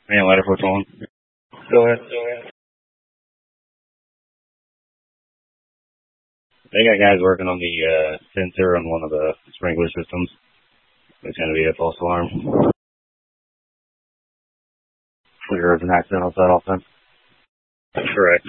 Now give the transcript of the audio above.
Man, letter for phone. Go ahead. They got guys working on the sensor on one of the sprinkler systems. It's going to be a false alarm. Clear as an accidental set off then. Correct.